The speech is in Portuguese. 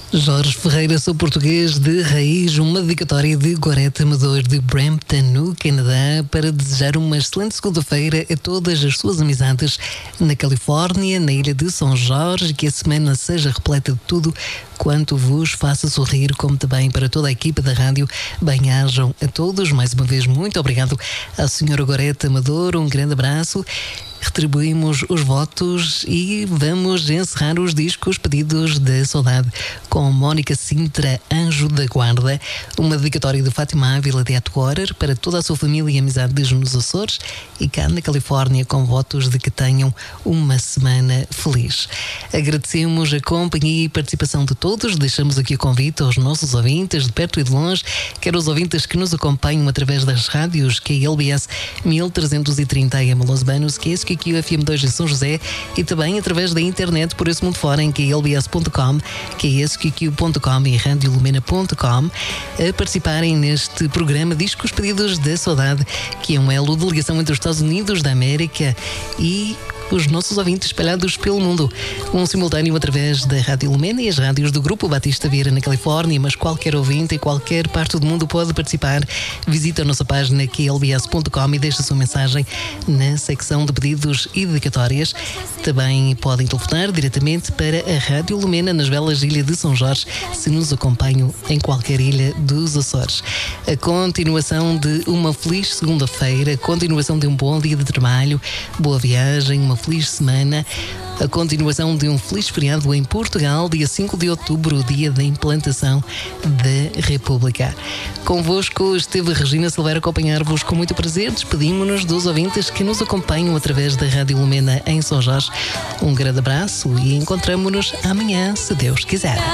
Jorge Ferreira, sou português de raiz, uma dedicatória de Gorete Amador de Brampton, no Canadá, para desejar uma excelente segunda-feira a todas as suas amizades na Califórnia, na ilha de São Jorge, que a semana seja repleta de tudo quanto vos faça sorrir, como também para toda a equipa da rádio. Bem-ajam a todos, mais uma vez muito obrigado à senhora Gorete Amador, um grande abraço. Retribuímos os votos e vamos encerrar os discos pedidos de saudade com Mónica Sintra, Anjo da Guarda, uma dedicatória de Fátima Ávila de Atwater para toda a sua família e amizades nos Açores e cá na Califórnia, com votos de que tenham uma semana feliz. Agradecemos a companhia e participação de todos, deixamos aqui o convite aos nossos ouvintes de perto e de longe, quer os ouvintes que nos acompanham através das rádios, que é a LBS 1330 AM Los Banos, que é SQQ FM2 em São José, e também através da internet por esse mundo fora, em que é lbs.com, que é sqq.com e radiolumena.com, a participarem neste programa Discos Pedidos da Saudade, que é um elo de ligação entre os Estados Unidos da América e os nossos ouvintes espalhados pelo mundo. Um simultâneo através da Rádio Lumena e as rádios do Grupo Batista Vieira na Califórnia, mas qualquer ouvinte em qualquer parte do mundo pode participar. Visita a nossa página que é lbs.com e deixa a sua mensagem na secção de pedidos e dedicatórias. Também podem telefonar diretamente para a Rádio Lumena nas belas ilhas de São Jorge, se nos acompanham em qualquer ilha dos Açores. A continuação de uma feliz segunda-feira, a continuação de um bom dia de trabalho, boa viagem, uma feliz semana, a continuação de um feliz feriado em Portugal, dia 5 de outubro, dia da implantação da República. Convosco esteve Regina Silveira a acompanhar-vos com muito prazer. Despedimos-nos dos ouvintes que nos acompanham através da Rádio Lumena em São Jorge. Um grande abraço e encontramo-nos amanhã, se Deus quiser.